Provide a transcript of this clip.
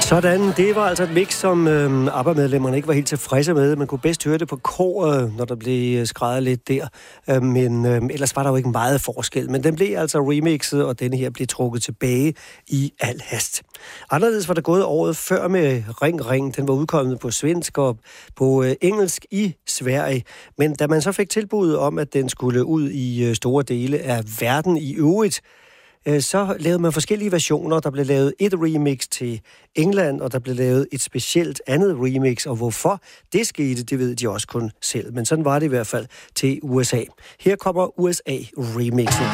Sådan, det var altså et mix, som ABBA-medlemmerne ikke var helt tilfredse med. Man kunne bedst høre det på koret, når der blev skrevet lidt der. Men ellers var der jo ikke meget forskel. Men den blev altså remixet, og denne her blev trukket tilbage i al hast. Anderledes var det gået året før med Ring Ring. Den var udkommet på svensk og på engelsk i Sverige. Men da man så fik tilbuddet om, at den skulle ud i store dele af verden i øvrigt, så lavede man forskellige versioner. Der blev lavet et remix til England, og der blev lavet et specielt andet remix, og hvorfor det skete, det ved de også kun selv. Men sådan var det i hvert fald til USA. Her kommer USA-remixen.